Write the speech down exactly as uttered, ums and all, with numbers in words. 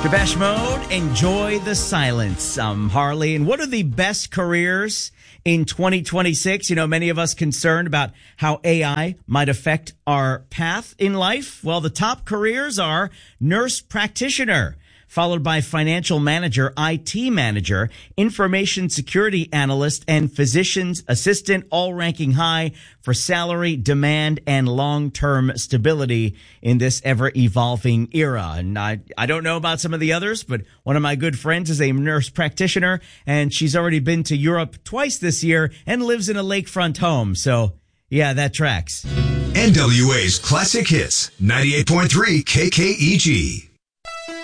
Depeche Mode, Enjoy the Silence. I'm Harley. And what are the best careers in twenty twenty-six? You know, many of us concerned about how A I might affect our path in life. Well, the top careers are nurse practitioner, followed by financial manager, I T manager, information security analyst, and physician's assistant, all ranking high for salary, demand, and long-term stability in this ever-evolving era. And I, I don't know about some of the others, but one of my good friends is a nurse practitioner, and she's already been to Europe twice this year and lives in a lakefront home. So, yeah, that tracks. N W A's Classic Hits, ninety-eight point three K K E G.